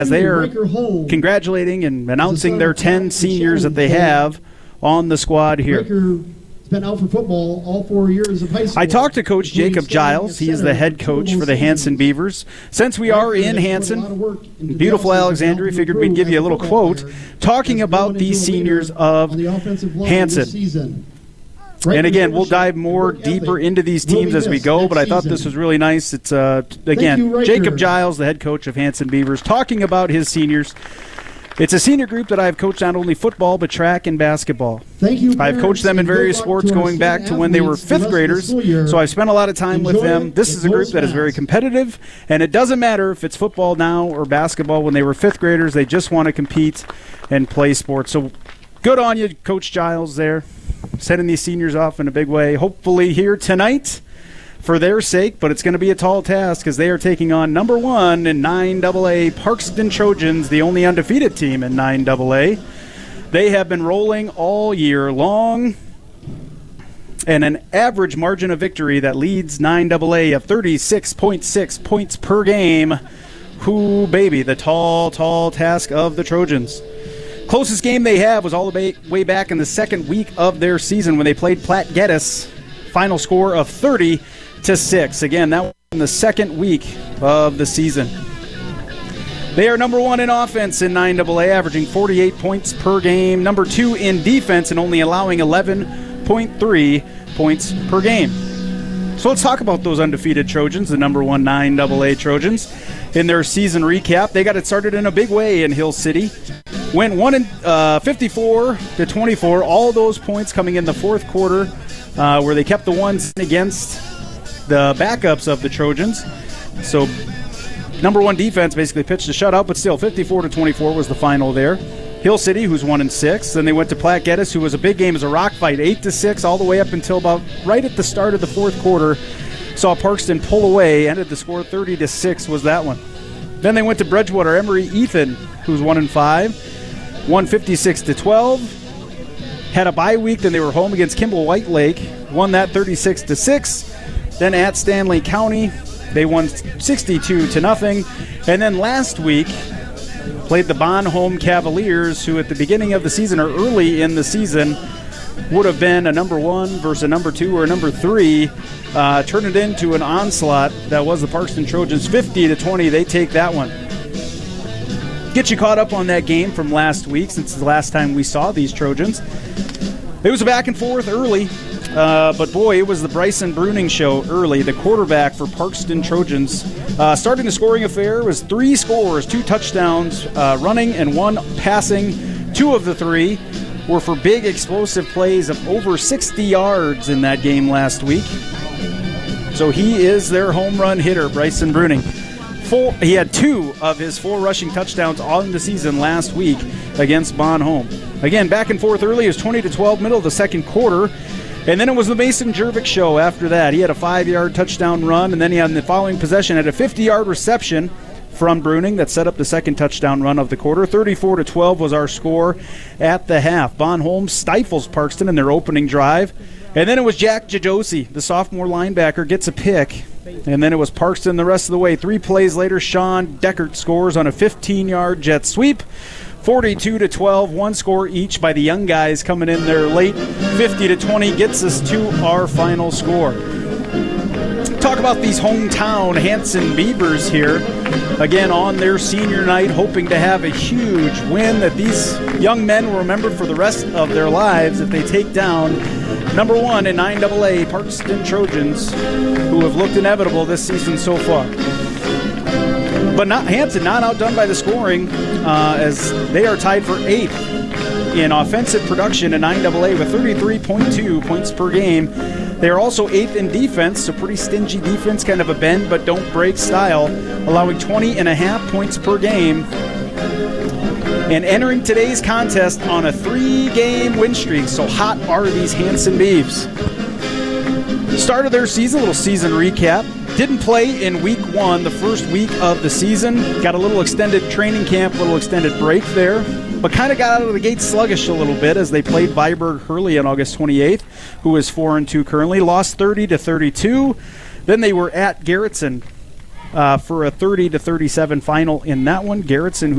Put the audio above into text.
as they are congratulating and announcing their 10 seniors that they have on the squad here. Been out for football all 4 years of high school. I talked to Coach Jacob Giles. He is the head coach for the Hanson Beavers. Since we are in Hanson, beautiful Alexandria, figured we'd give you a little quote talking about these seniors of Hanson. And again, we'll dive more deeper into these teams as we go, but I thought this was really nice. It's, again, Jacob Giles, the head coach of Hanson Beavers, talking about his seniors. It's a senior group that I've coached not only football, but track and basketball. I've coached them in various sports going back to when they were fifth graders, so I've spent a lot of time with them. This is a group that is very competitive, and it doesn't matter if it's football now or basketball. When they were fifth graders, they just want to compete and play sports. So good on you, Coach Giles there, setting these seniors off in a big way. Hopefully here tonight for their sake, but it's going to be a tall task because they are taking on number 1 in 9AA Parkston Trojans, the only undefeated team in 9AA. They have been rolling all year long, and an average margin of victory that leads 9AA of 36.6 points per game. Whoo, baby, the tall task of the Trojans. Closest game they have was all the way back in the second week of their season when they played Platte Geddes. Final score of 30-6. Again, that was in the second week of the season. They are number 1 in offense in 9AA, averaging 48 points per game. Number 2 in defense and only allowing 11.3 points per game. So let's talk about those undefeated Trojans, the number 1 9AA Trojans. In their season recap, they got it started in a big way in Hill City. Went 54-24, all those points coming in the fourth quarter, where they kept the ones against the backups of the Trojans. So number 1 defense basically pitched a shutout, but still 54-24 was the final there. Hill City, who's 1-6. Then they went to Platte Geddes, who was a big game as a rock fight, 8-6, all the way up until about right at the start of the fourth quarter. Saw Parkston pull away, ended the score 30-6 was that one. Then they went to Bridgewater Emery Ethan, who's 1-5, won 56-12. Had a bye week, then they were home against Kimball White Lake, won that 36-6. Then at Stanley County, they won 62-0. And then last week, played the Bonhomme Cavaliers, who at the beginning of the season or early in the season would have been a number 1 versus a number 2 or a number 3. Turned it into an onslaught that was the Parkston Trojans. 50-20, they take that one. Get you caught up on that game from last week, since the last time we saw these Trojans. It was a back and forth early, but boy, it was the Bryson Bruning show early. The quarterback for Parkston Trojans. Starting the scoring affair was 3 scores, 2 touchdowns running and 1 passing. 2 of the 3 were for big explosive plays of over 60 yards in that game last week. So he is their home run hitter, Bryson Bruning. He had 2 of his 4 rushing touchdowns on the season last week against Bonhomme. Again, back and forth early. It was 20-12, middle of the second quarter. And then it was the Mason Jervik show after that. He had a 5-yard touchdown run, and then he on the following possession had a 50-yard reception from Bruning that set up the second touchdown run of the quarter. 34-12 was our score at the half. Bonhomme stifles Parkston in their opening drive. And then it was Jack Jajosi, the sophomore linebacker, gets a pick. And then it was Parkston the rest of the way. 3 plays later, Sean Deckert scores on a 15-yard jet sweep. 42-12, 1 score each by the young guys coming in there late. 50-20 gets us to our final score. Talk about these hometown Hanson Beavers here. Again, on their senior night, hoping to have a huge win that these young men will remember for the rest of their lives if they take down number 1 in 9AA Parkston Trojans, who have looked inevitable this season so far. But Hanson not outdone by the scoring, as they are tied for 8th in offensive production in 9AA with 33.2 points per game. They are also 8th in defense, so pretty stingy defense, kind of a bend but don't break style, allowing 20.5 points per game. And entering today's contest on a 3-game win streak, so hot are these Hanson Beavs. Start of their season, a little season recap. Didn't play in week 1, the first week of the season. Got a little extended training camp, little extended break there. But kind of got out of the gate sluggish a little bit as they played Viborg Hurley on August 28th, who is 4-2 currently. Lost 30-32. Then they were at Garrettson for a 30-37 final in that one. Garrettson,